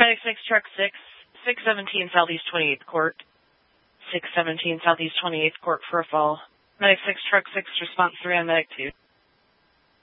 Medic 6, Truck 6, 617 Southeast 28th Court. 617 Southeast 28th Court for a fall. Medic 6, Truck 6, response 3 on Medic 2.